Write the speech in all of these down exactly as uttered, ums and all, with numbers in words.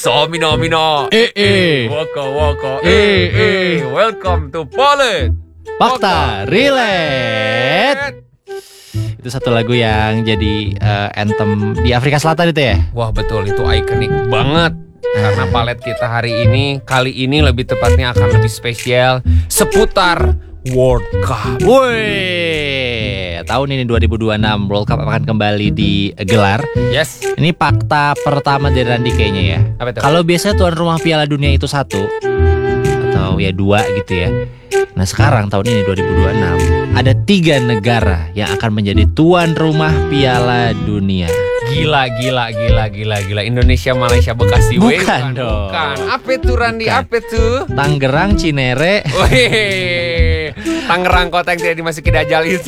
So mino mino. Eh eh. Waka waka. Eh, eh. Welcome to Polet. Fakta Relate. Itu satu lagu yang jadi uh, anthem di Afrika Selatan itu ya? Wah betul, itu ikonik banget. Karena palet kita hari ini, kali ini lebih tepatnya akan lebih spesial seputar World Cup. Woi, tahun ini dua ribu dua puluh enam World Cup akan kembali digelar. Yes. Ini fakta pertama dari Randy kayaknya ya. Apa itu? Kalau biasanya tuan rumah Piala Dunia itu satu atau ya dua gitu ya. Nah sekarang tahun ini dua ribu dua puluh enam ada tiga negara yang akan menjadi tuan rumah Piala Dunia. Gila, gila, gila, gila, gila. Indonesia, Malaysia, Bekasi. Bukan, Weh, bukan dong. Bukan. Apa itu Randy? Bukan. Apa itu? Tangerang, Cinere. Wih, Tangerang kota yang tidak dimasuki Dajjal itu.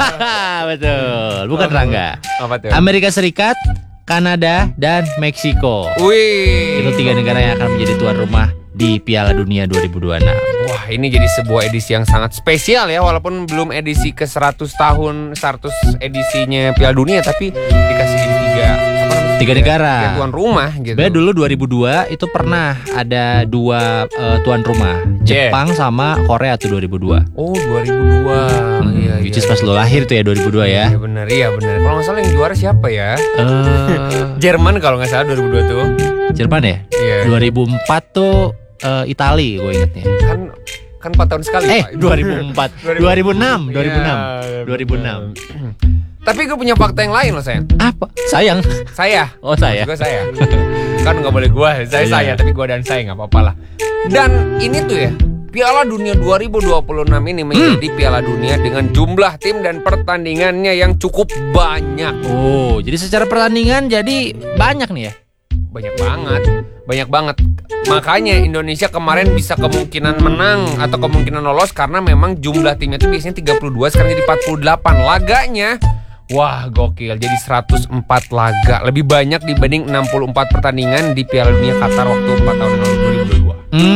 Betul, bukan Oh, Rangga. Apa tuh? Amerika Serikat, Kanada, dan Meksiko. Wih. Itu tiga negara yang akan menjadi tuan rumah di Piala Dunia dua ribu dua puluh enam. Wah, ini jadi sebuah edisi yang sangat spesial ya. Walaupun belum edisi ke seratus tahun, seratus edisinya Piala Dunia, tapi dikasih jadi tiga apa namanya? Tiga negara. Tiga tuan rumah gitu. Sebenarnya dulu dua ribu dua itu pernah ada dua uh, tuan rumah, Jepang sama Korea tuh dua ribu dua. Oh, dua ribu dua. Hmm, Iya, which iya. is pas lo lahir tuh ya dua ribu dua ya. Iya benar, iya benar. Kalau nggak salah yang juara siapa ya? Eh, Jerman kalau nggak salah dua ribu dua tuh. Jerman ya? Iya. dua ribu empat tuh uh, Itali gue ingetnya. Kan kan empat tahun sekali. Eh, Pak. dua ribu empat. dua ribu enam, dua ribu enam. Iya, dua ribu enam. Tapi gue punya fakta yang lain loh sayang. Apa? Sayang. Saya. Oh, saya. Gue saya. Kan nggak boleh gue. Saya Iya. saya. Tapi gue dan saya nggak apa-apa lah. Dan ini tuh ya, Piala Dunia dua ribu dua puluh enam ini menjadi Hmm. Piala Dunia dengan jumlah tim dan pertandingannya yang cukup banyak. Oh, jadi secara pertandingan jadi banyak nih ya. Banyak banget. Banyak banget. Makanya Indonesia kemarin bisa kemungkinan menang atau kemungkinan lolos karena memang jumlah timnya itu biasanya tiga puluh dua, sekarang jadi empat puluh delapan. Laganya, wah gokil, jadi seratus empat laga. Lebih banyak dibanding enam puluh empat pertandingan di Piala Dunia Qatar waktu empat tahun lalu dua ribu dua puluh dua.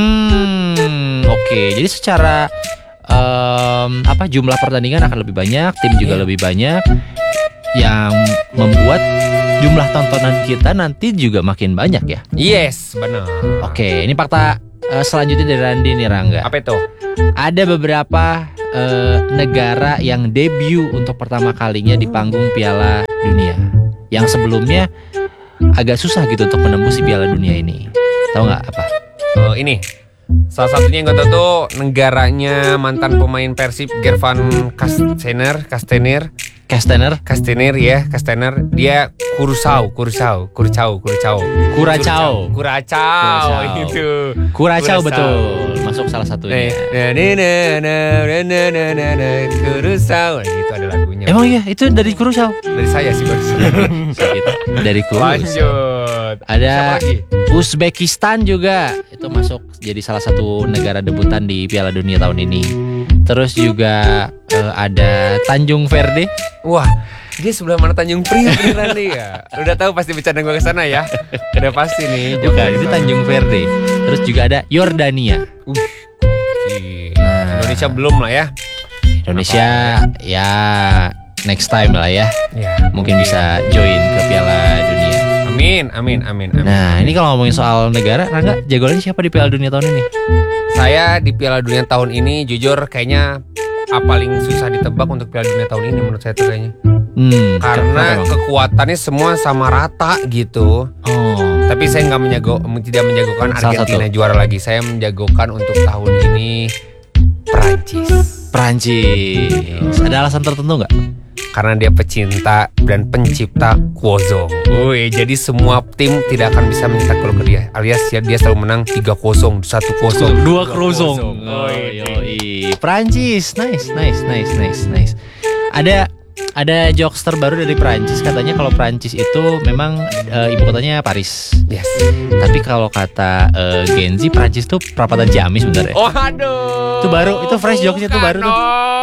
Hmm, oke. Jadi secara em, apa jumlah pertandingan akan lebih banyak, tim juga Iya. lebih banyak, yang membuat jumlah tontonan kita nanti juga makin banyak ya. Yes, benar. Oke, ini fakta eh, selanjutnya dari Randy nih Rangga. Apa itu? Ada beberapa eh, negara yang debut untuk pertama kalinya di panggung Piala Dunia, yang sebelumnya agak susah gitu untuk menembus di Piala Dunia ini. Tahu nggak apa? Eh, ini salah satunya yang gue tahu tuh negaranya mantan pemain Persib Gervan Kastener, Kastener, Kastener, Kastener ya, Kastener. Dia Kuracao, Kuracao, Kuracao, Kuracao, Kuracao. Kuracao, Kuracao. itu. Kuracao Kuracao. betul, masuk salah satunya. Eh, na na na na na na na na Kuracao. Nah, gitu ada lagunya. Emang iya, itu dari Kuracao. Dari saya sih barusan. Gitu. Dari Kuracao. Lanjut. Ada Siapa lagi? Uzbekistan juga, itu masuk jadi salah satu negara debutan di Piala Dunia tahun ini. Terus juga eh, ada Tanjung Verde. Wah, dia sebelah mana Tanjung Priok nih Randy ya? Udah tahu pasti bercanda gue kesana ya. Udah pasti nih. jauh Bukan, dari itu sana. Tanjung Verde. Terus juga ada Yordania. Uh, gokil. Indonesia belum lah ya. Indonesia ya next time lah ya. Ya, Mungkin bisa join ke Piala Dunia. Amin, amin, amin, amin. Nah, ini kalau ngomongin soal negara, Rangga, jagoannya siapa di Piala Dunia tahun ini? Saya di Piala Dunia tahun ini jujur kayaknya ah, paling susah ditebak untuk Piala Dunia tahun ini menurut saya tuh kayaknya. Hmm, Karena kenapa, Bang? kekuatannya semua sama rata gitu. Oh, Tapi saya nggak menjago, tidak menjagokan Salah Argentina satu. juara lagi. Saya menjagokan untuk tahun ini Perancis. Prancis. Ada alasan tertentu nggak? Karena dia pecinta dan pencipta Quozong. Woi, jadi semua tim tidak akan bisa mencetak gol ke dia. Alias ya, dia selalu menang tiga kosong, satu kosong, Dua krosong. Oh, Woi, yoi. Prancis, nice, nice, nice, nice, nice. Ada ada jokes terbaru dari Prancis, katanya kalau Prancis itu memang eh, ibu kotanya Paris. Yes. Tapi kalau kata eh, Gen Z, Prancis tuh perapatan Ciamis sebenarnya. Oh aduh. Itu baru, itu fresh jokesnya tuh baru tuh. Bukan